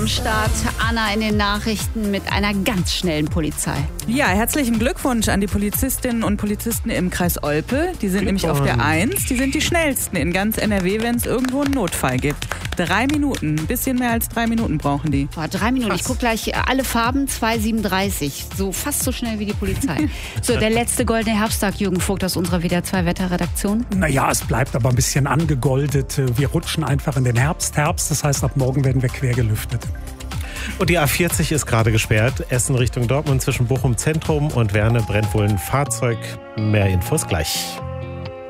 Start Anna in den Nachrichten mit einer ganz schnellen Polizei. Ja, herzlichen Glückwunsch an die Polizistinnen und Polizisten im Kreis Olpe. Die sind nämlich auf der 1. Die sind die schnellsten in ganz NRW, wenn es irgendwo einen Notfall gibt. 3 Minuten, ein bisschen mehr als 3 Minuten brauchen die. Boah, 3 Minuten, ich gucke gleich alle Farben, 2,37. So fast so schnell wie die Polizei. So, der letzte goldene Herbsttag, Jürgen Vogt aus unserer WDR 2 Wetterredaktion. Naja, es bleibt aber ein bisschen angegoldet. Wir rutschen einfach in den Herbst. Das heißt, ab morgen werden wir quer gelüftet. Und die A40 ist gerade gesperrt. Essen Richtung Dortmund zwischen Bochum Zentrum und Werne brennt wohl ein Fahrzeug. Mehr Infos gleich.